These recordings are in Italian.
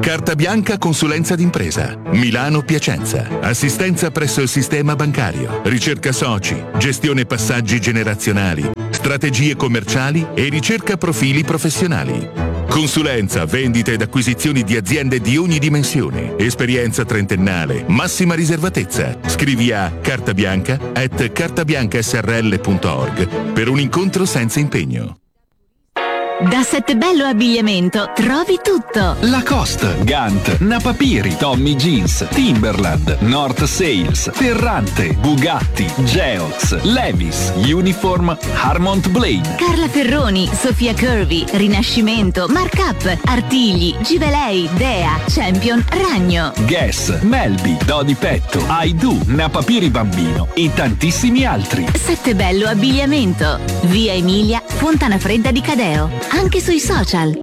Carta bianca consulenza d'impresa. Milano Piacenza. Assistenza presso il sistema bancario. Ricerca soci. Gestione passaggi generazionali. Strategie commerciali e ricerca profili professionali. Consulenza, vendite ed acquisizioni di aziende di ogni dimensione. Esperienza trentennale. Massima riservatezza. Scrivi a cartabianca@cartabiancasrl.org per un incontro senza impegno. Da Settebello Abbigliamento trovi tutto. Lacoste, Gant, Napapiri, Tommy Jeans, Timberland, North Sales, Ferrante, Bugatti, Geox, Levi's, Uniform, Harmont Blade, Carla Ferroni, Sofia Curvy, Rinascimento, Markup, Artigli, Givelei, Dea, Champion, Ragno, Guess, Melby, Dodi Petto, I Do, Napapiri Bambino e tantissimi altri. Settebello Abbigliamento. Via Emilia, Fontana Fredda di Cadeo. Anche sui social.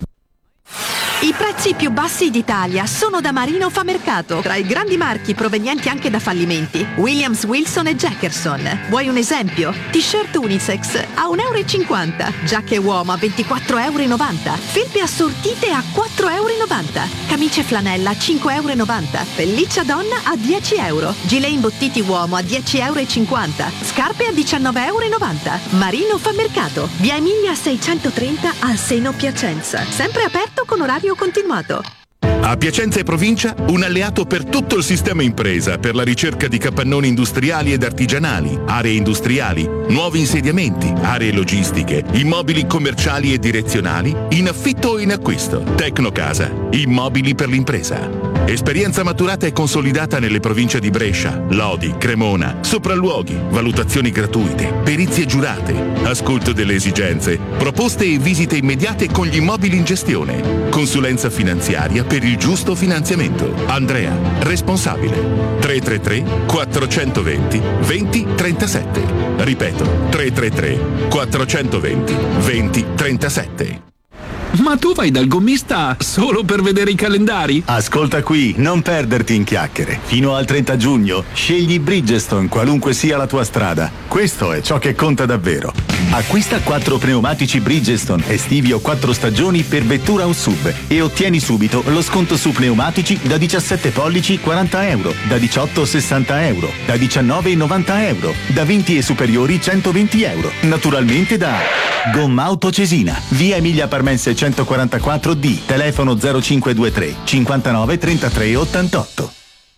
I prezzi più bassi d'Italia sono da Marino Fa Mercato, tra i grandi marchi provenienti anche da fallimenti. Williams, Wilson e Jackerson. Vuoi un esempio? T-shirt unisex a €1,50 €, giacche uomo a €24,90 €, felpe assortite a €4,90 €, camicie flanella a €5,90 €, pelliccia donna a €10 €, gilet imbottiti uomo a €10,50 €, scarpe a €19,90 €. Marino Fa Mercato, via Emilia 630 al Seno Piacenza. Sempre aperto con orario continuato. A Piacenza e provincia, un alleato per tutto il sistema impresa per la ricerca di capannoni industriali ed artigianali, aree industriali, nuovi insediamenti, aree logistiche, immobili commerciali e direzionali, in affitto o in acquisto. Tecnocasa, immobili per l'impresa. Esperienza maturata e consolidata nelle province di Brescia, Lodi, Cremona, sopralluoghi, valutazioni gratuite, perizie giurate, ascolto delle esigenze, proposte e visite immediate con gli immobili in gestione, consulenza finanziaria per il giusto finanziamento. Andrea, responsabile. 333 420 2037. Ripeto, 333 420 2037. Ma tu vai dal gommista solo per vedere i calendari? Ascolta qui, non perderti in chiacchiere. Fino al 30 giugno scegli Bridgestone qualunque sia la tua strada. Questo è ciò che conta davvero. Acquista 4 pneumatici Bridgestone estivi o 4 stagioni per vettura o sub e ottieni subito lo sconto su pneumatici da 17 pollici €40, da 18 €60, da 19 €90, da 20 e superiori €120. Naturalmente da Gommauto Cesina, via Emilia Parmense 144D, telefono 0523 59 33 88.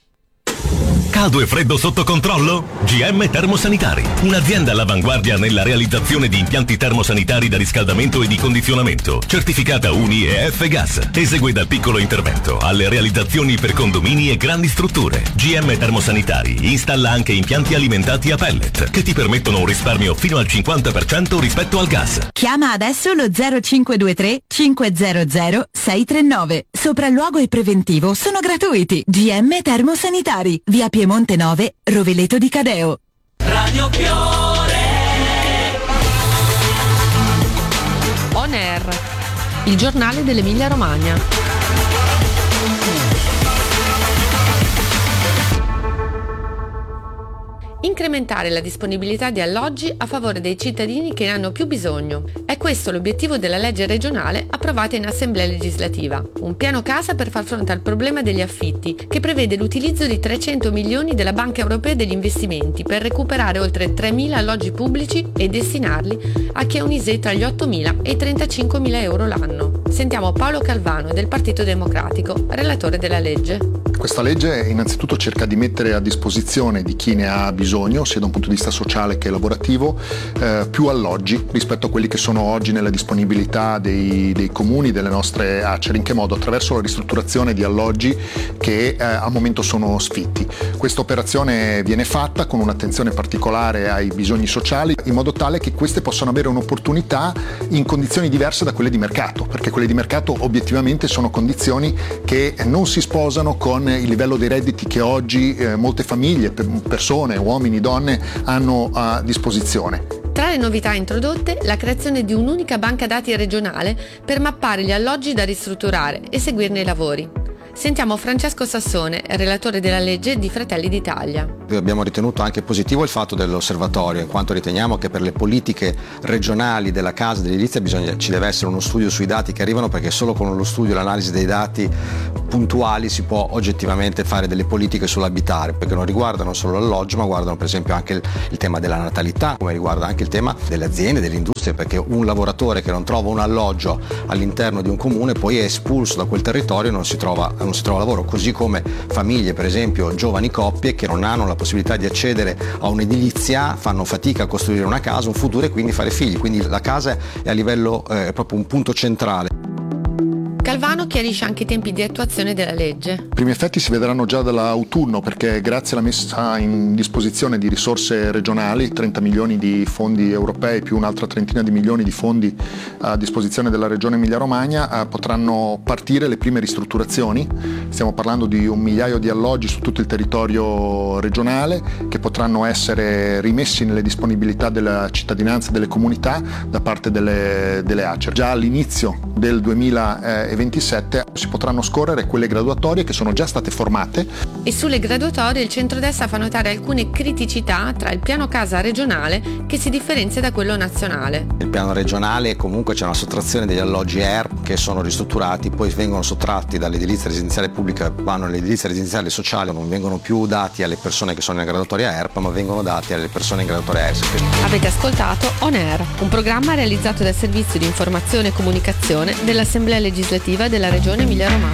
Caldo e freddo sotto controllo? GM Termosanitari, un'azienda all'avanguardia nella realizzazione di impianti termosanitari da riscaldamento e di condizionamento, certificata UNI e F-Gas. Esegue dal piccolo intervento alle realizzazioni per condomini e grandi strutture. GM Termosanitari installa anche impianti alimentati a pellet che ti permettono un risparmio fino al 50% rispetto al gas. Chiama adesso lo 0523 500 639. Sopralluogo e preventivo sono gratuiti. GM Termosanitari, via Piemonte 9, Roveleto di Cadeo. Radio Fiore. On Air, il giornale dell'Emilia Romagna. Incrementare la disponibilità di alloggi a favore dei cittadini che ne hanno più bisogno. È questo l'obiettivo della legge regionale approvata in Assemblea legislativa. Un piano casa per far fronte al problema degli affitti, che prevede l'utilizzo di 300 milioni della Banca Europea degli Investimenti per recuperare oltre 3.000 alloggi pubblici e destinarli a chi ha un ISEE tra gli 8.000 e i 35.000 euro l'anno. Sentiamo Paolo Calvano del Partito Democratico, relatore della legge. Questa legge innanzitutto cerca di mettere a disposizione di chi ne ha bisogno, sia da un punto di vista sociale che lavorativo, più alloggi rispetto a quelli che sono oggi nella disponibilità dei comuni, delle nostre ACER. In che modo? Attraverso la ristrutturazione di alloggi che al momento sono sfitti. Questa operazione viene fatta con un'attenzione particolare ai bisogni sociali, in modo tale che queste possano avere un'opportunità in condizioni diverse da quelle di mercato, perché quelle di mercato obiettivamente sono condizioni che non si sposano con il livello dei redditi che oggi molte famiglie, persone, uomini, donne hanno a disposizione. Tra le novità introdotte, la creazione di un'unica banca dati regionale per mappare gli alloggi da ristrutturare e seguirne i lavori. Sentiamo Francesco Sassone, relatore della legge di Fratelli d'Italia. Abbiamo ritenuto anche positivo il fatto dell'osservatorio, in quanto riteniamo che per le politiche regionali della casa dell'edilizia ci deve essere uno studio sui dati che arrivano, perché solo con lo studio e l'analisi dei dati puntuali si può oggettivamente fare delle politiche sull'abitare, perché non riguardano solo l'alloggio, ma guardano per esempio anche il tema della natalità, come riguarda anche il tema delle aziende, delle industrie, perché un lavoratore che non trova un alloggio all'interno di un comune poi è espulso da quel territorio e non si trova lavoro, così come famiglie, per esempio giovani coppie che non hanno la possibilità di accedere a un'edilizia, fanno fatica a costruire una casa, un futuro e quindi fare figli, quindi la casa è a livello proprio un punto centrale. Calvano chiarisce anche i tempi di attuazione della legge. I primi effetti si vedranno già dall'autunno, perché grazie alla messa in disposizione di risorse regionali, 30 milioni di fondi europei più un'altra trentina di milioni di fondi a disposizione della regione Emilia-Romagna, potranno partire le prime ristrutturazioni. Stiamo parlando di 1 migliaio di alloggi su tutto il territorio regionale che potranno essere rimessi nelle disponibilità della cittadinanza e delle comunità da parte delle ACER. Già all'inizio del 2027 si potranno scorrere quelle graduatorie che sono già state formate. E sulle graduatorie il centrodestra fa notare alcune criticità tra il piano casa regionale che si differenzia da quello nazionale. Nel piano regionale comunque c'è una sottrazione degli alloggi ERP che sono ristrutturati, poi vengono sottratti dall'edilizia residenziale pubblica, vanno all'edilizia residenziale sociale, non vengono più dati alle persone che sono in graduatoria ERP, ma vengono dati alle persone in graduatoria ESC. Avete ascoltato On Air, un programma realizzato dal Servizio di Informazione e Comunicazione dell'Assemblea Legislativa della Regione Emilia-Romagna.